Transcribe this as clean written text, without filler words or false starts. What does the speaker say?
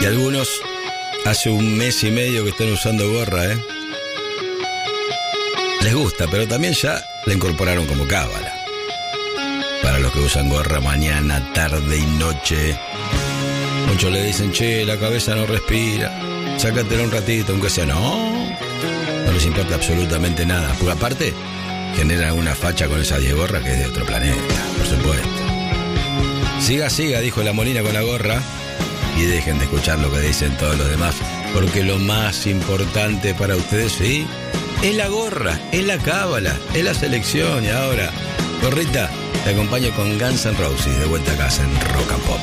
Y algunos hace un mes y medio que están usando gorra, ¿eh? Les gusta, pero también ya la incorporaron como cábala. Para los que usan gorra mañana, tarde y noche. Muchos le dicen, che, la cabeza no respira, sácatela un ratito, aunque sea. No les importa absolutamente nada. Porque aparte, generan una facha con esa 10 gorra que es de otro planeta, por supuesto. Siga, dijo la Molina con la gorra. Y dejen de escuchar lo que dicen todos los demás. Porque lo más importante para ustedes, sí, es la gorra, es la cábala, es la selección. Y ahora, gorrita, te acompaño con Guns N' Roses de vuelta a casa en Rock and Pop.